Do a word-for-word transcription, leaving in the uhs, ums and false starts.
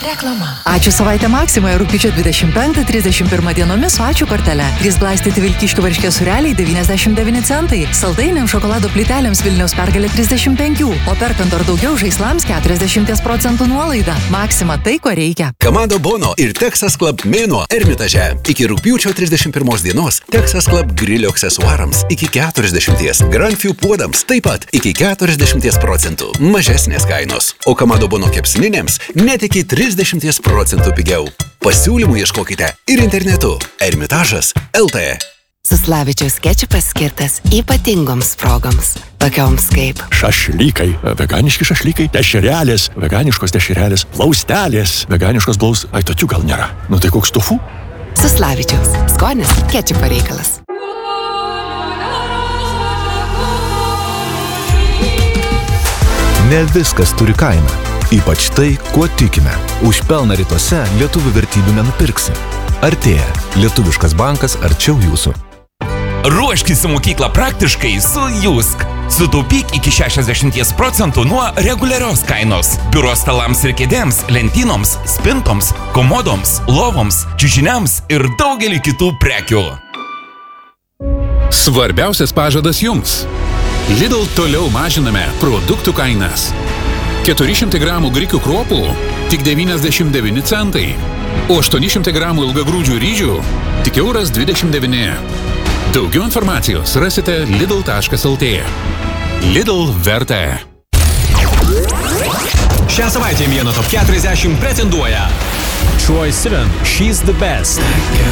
Reklama. Ačiū savaitę Maksimoje rugpjūčio dvidešimt penktą trisdešimt pirmą dienomis su ačiū kortele. trys glaistyti Vilkiškių varškės sūreliai devyniasdešimt devyni centai. Saldainiams šokolado plytelėms Vilniaus pergalė trisdešimt penki. O perkant ar daugiau žaislams keturiasdešimt procentų nuolaida. Maksima tai, ko reikia. Kamado Bono ir Texas Club mėnuo Ermitaže. Iki rugpjūčio trisdešimt pirmos dienos Texas Club grilio aksesuarams iki keturiasdešimt. Grand Few puodams taip pat iki keturiasdešimt procentų. Mažesnės kainos. O Kamado Bono kepsninėms net iki trisdešimt procentų pigiau. Pasiūlymų ieškokite ir internetu. Ermitažas L T. Suslavičiaus kečupas skirtas ypatingoms progoms, tokioms kaip šašlykai, veganiški šašlykai, dešrelės, veganiškos dešrelės, blaustelės, veganiškos blaus... Ai, tokių gal nėra. Nu tai koks tofu? Suslavičiaus. Skonis kečupo reikalas. Ne viskas turi kainą. Ypač tai, kuo tikime. Už pelną rytuose lietuvių vertybių nenupirksi. Artėja. Lietuviškas bankas arčiau jūsų. Ruoškis į mokyklą praktiškai su Jusk. Sutaupyk iki šešiasdešimt procentų nuo reguliarios kainos. Biuro stalams ir kėdėms, lentynoms, spintoms, komodoms, lovoms, čiužiniams ir daugelį kitų prekių. Svarbiausias pažadas jums. Lidl toliau mažiname produktų kainas. keturi šimtai gramų grikių kruopų tik devyniasdešimt devyni centai, o aštuoni šimtai gramų ilgagrūdžių ryžių tik euras dvidešimt devyni. Daugiau informacijos rasite lidl taškas lt. Lidl verta. Šią savaitę mėno top keturiasdešimt pretenduoja Troye Sivan, She's the Best.